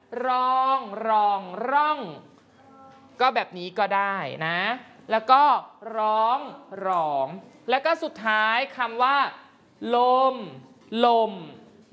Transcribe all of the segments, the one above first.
ร่องร่องก็แบบนี้ก็ได้นะแล้วก็ร้องแล้วก็สุดท้ายคำว่าลมล้ม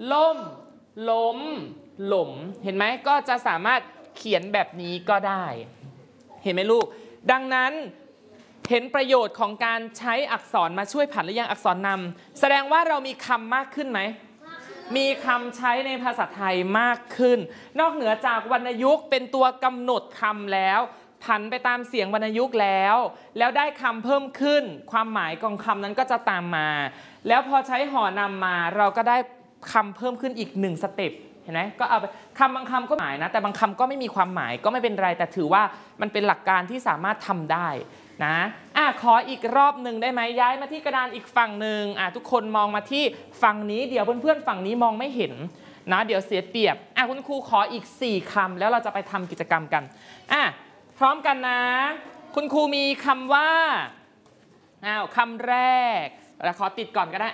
เห็นไหมก็จะสามารถเขียนแบบนี้ก็ได้เห็นไหมลูกดังนั้นเห็นประโยชน์ของการใช้อักษรมาช่วยผันหรือยังอักษรนำแสดงว่าเรามีคำมากขึ้นไหมมีคำใช้ในภาษาไทยมากขึ้นนอกเหนือจากวรรณยุกต์เป็นตัวกำหนดคำแล้วผันไปตามเสียงวรรณยุกต์แล้วได้คำเพิ่มขึ้นความหมายของคำนั้นก็จะตามมาแล้วพอใช้หอนำมาเราก็ได้คำเพิ่มขึ้นอีก1สเต็ปเห็นไหมก็เอาคำบางคำก็หมายนะแต่บางคำก็ไม่มีความหมายก็ไม่เป็นไรแต่ถือว่ามันเป็นหลักการที่สามารถทำได้นะขออีกรอบหนึ่งได้ไหมย้ายมาที่กระดานอีกฝั่งหนึ่งทุกคนมองมาที่ฝั่งนี้เดี๋ยวเพื่อนๆฝั่งนี้มองไม่เห็นนะเดี๋ยวเสียเปรียบคุณครูขออีก4คำแล้วเราจะไปทำกิจกรรมกันพร้อมกันนะคุณครูมีคำว่าคำแรกเราขอติดก่อนก็ได้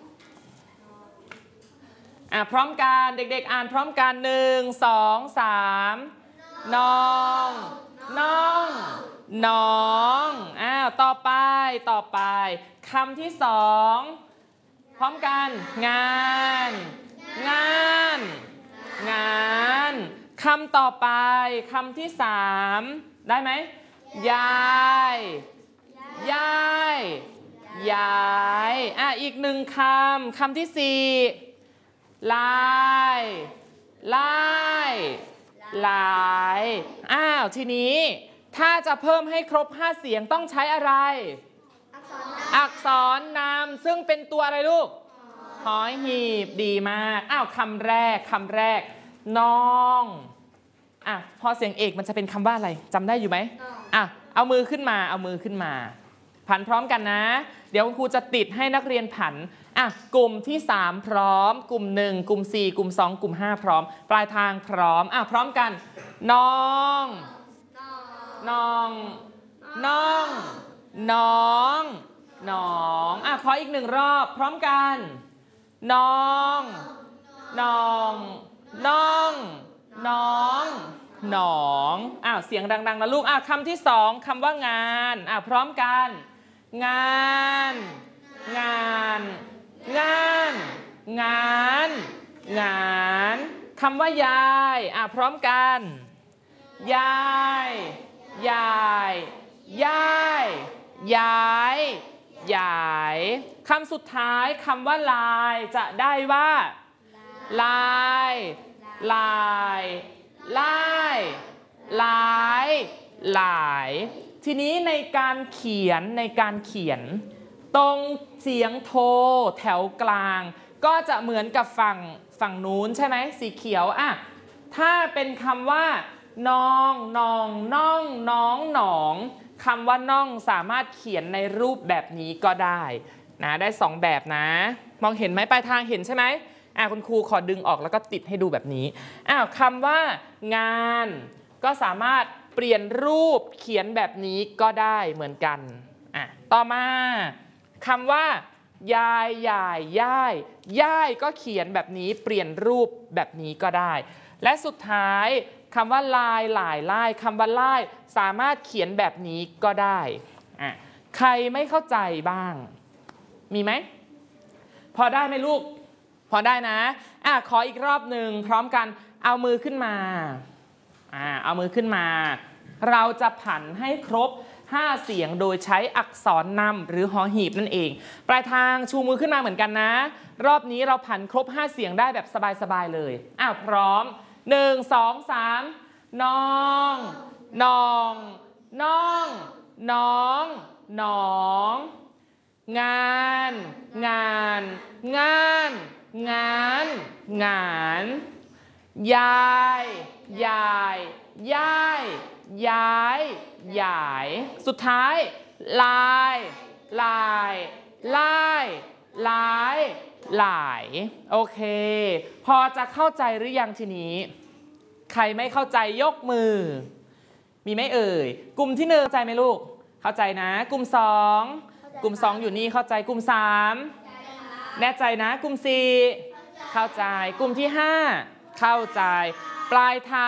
พร้อมกันเด็กๆอ่านพร้อมกัน1 2 3น้องต่อไปคำที่2พร้อมกันงานคำต่อไปคำที่3ได้ไหมยายอีก1คำที่4ลายทีนี้ถ้าจะเพิ่มให้ครบ5เสียงต้องใช้อะไรอักษรนำซึ่งเป็นตัวอะไรลูกหอหีบดีมากคำแรกน้องพอเสียงเอกมันจะเป็นคำว่าอะไรจำได้อยู่ไหมเอามือขึ้นมาผันพร้อมกันนะเดี๋ยวคุณครูจะติดให้นักเรียนผันกลุ่มที่3พร้อมกลุ่ม1กลุ่ม4กลุ่ม2กลุ่ม5พร้อมปลายทางพร้อมพร้อมกันน้องขออีก1รอบพร้อมกันน้องเสียงดังๆนะลูกคำที่2คำว่างานพร้อมกันงานคำว่ายายพร้อมกันยายคำสุดท้ายคำว่าลายจะได้ว่าลายทีนี้ในการเขียนตรงเสียงโทแถวกลางก็จะเหมือนกับฝั่งนู้นใช่ไหมสีเขียวถ้าเป็นคำว่าน้องคำว่าน้องสามารถเขียนในรูปแบบนี้ก็ได้นะได้2แบบนะมองเห็นไหมปลายทางเห็นใช่ไหมคุณครูขอดึงออกแล้วก็ติดให้ดูแบบนี้คำว่างานก็สามารถเปลี่ยนรูปเขียนแบบนี้ก็ได้เหมือนกันต่อมาคำว่ายายก็เขียนแบบนี้เปลี่ยนรูปแบบนี้ก็ได้และสุดท้ายคำว่าลายคำว่าลายสามารถเขียนแบบนี้ก็ได้ใครไม่เข้าใจบ้างมีไหมพอได้ไหมลูกพอได้นะขออีกรอบหนึ่งพร้อมกันเอามือขึ้นมาเราจะผันให้ครบ5เสียงโดยใช้อักษรนำหรือหอหีบนั่นเองปลายทางชูมือขึ้นมาเหมือนกันนะรอบนี้เราผันครบ5เสียงได้แบบสบายๆเลยพร้อม1 2 3น้องงานยายสุดท้ายลายโอเคพอจะเข้าใจหรือยังทีนี้ใครไม่เข้าใจยกมือมีไหมเอ่ยกลุ่มที่1เข้าใจไหมลูกเข้าใจนะกลุ่ม2อยู่นี่เข้าใจกลุ่ม3แน่ใจนะกลุ่ม4เข้าใจกลุ่มที่5เข้าใจปลายทาง